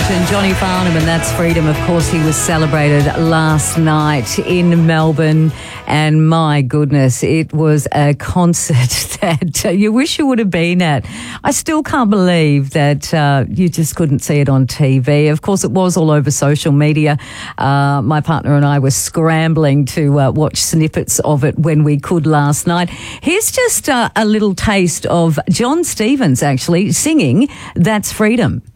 legend, Johnny Farnham, and that's Freedom. Of course, he was celebrated last night in Melbourne, and my goodness, it was a concert that you wish you would have been at. I still can't believe that you just couldn't see it on TV. Of course, it was all over social media. My partner and I were scrambling to watch snippets of it when we could last night. Here's just a little taste of John Stevens actually singing That's Freedom.